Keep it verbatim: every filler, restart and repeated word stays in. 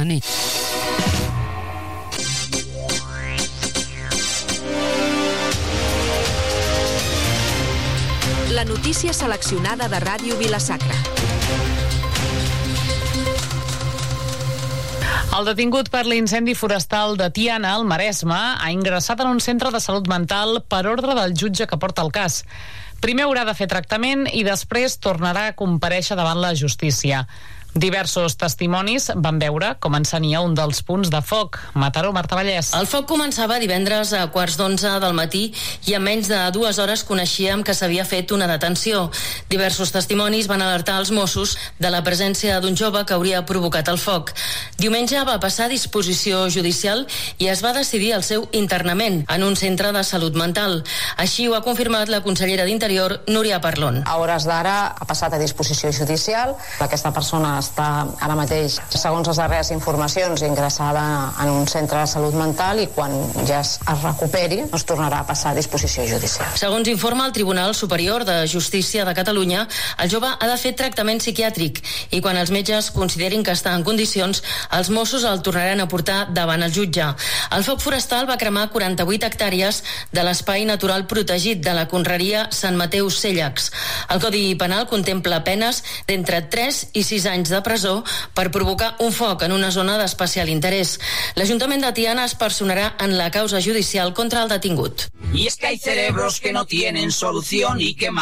Barcelonès. La notícia seleccionada de Ràdio Vila-sacra. El detingut per l'incendi forestal de Tiana, al Maresme, ha ingressat en un centre de salut mental per ordre del jutge que porta el cas. Primer haurà de fer tractament i després tornarà a comparèixer davant la justícia. Diversos testimonis van veure com encenia un dels punts de foc. Mataró, Marta Vallès. El foc començava divendres a quarts d'onze del matí i en menys de dues hores coneixíem que s'havia fet una detenció. Diversos testimonis van alertar els Mossos de la presència d'un jove que hauria provocat el foc. Diumenge va passar a disposició judicial i es va decidir el seu internament en un centre de salut mental. Així ho ha confirmat la consellera d'Interior, Núria Parlon. A hores d'ara ha passat a disposició judicial. Aquesta persona està ara mateix, segons les darreres informacions, ingressada en un centre de salut mental i quan ja es recuperi es tornarà a passar a disposició judicial. Segons informa el Tribunal Superior de Justícia de Catalunya, el jove ha de fer tractament psiquiàtric i quan els metges considerin que està en condicions, els Mossos el tornaran a portar davant el jutge. El foc forestal va cremar quaranta-vuit hectàrees de l'espai natural protegit de la conreria Sant Mateu Cèllex. El Codi Penal contempla penes d'entre tres i sis anys de presó per provocar un foc en una zona d'especial interès. L'Ajuntament de Tiana es personarà en la causa judicial contra el detingut. Y es que hay cerebros que no tienen solución y que